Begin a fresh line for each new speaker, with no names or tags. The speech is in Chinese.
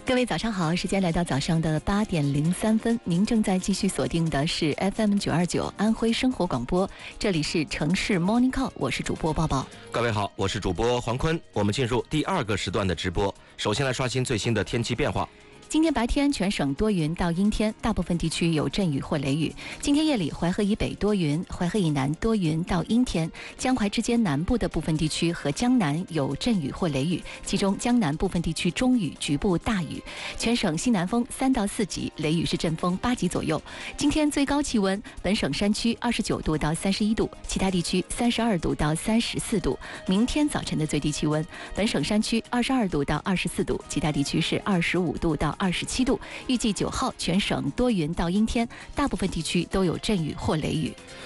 各位早上好，时间来到早上的8点03分，您正在继续锁定的是 FM929 安徽生活广播，这里是城市 Morning Call， 我是主播抱抱。
各位好，我是主播黄坤，我们进入第2个时段的直播。首先来刷新最新的天气变化。
今天白天全省多云到阴天，大部分地区有阵雨或雷雨。今天夜里淮河以北多云，淮河以南多云到阴天。江淮之间南部的部分地区和江南有阵雨或雷雨，其中江南部分地区中雨，局部大雨。全省西南风3到4级，雷雨是阵风8级左右。今天最高气温，本省山区29度到31度，其他地区32度到34度。明天早晨的最低气温，本省山区22度到24度，其他地区是25度到27度。预计9号全省多云到阴天，大部分地区都有阵雨或雷雨。